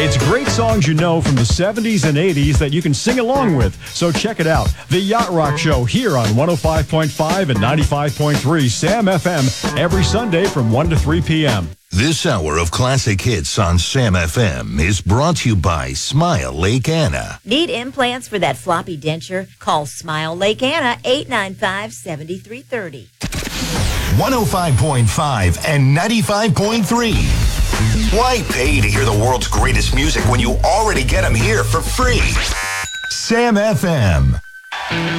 It's great songs you know from the 70s and 80s that you can sing along with. So check it out. The Yacht Rock Show here on 105.5 and 95.3 Sam FM every Sunday from 1 to 3 p.m. This hour of classic hits on Sam FM is brought to you by Smile Lake Anna. Need implants for that floppy denture? Call Smile Lake Anna, 895-7330. 105.5 and 95.3. Why pay to hear the world's greatest music when you already get them here for free? Sam FM.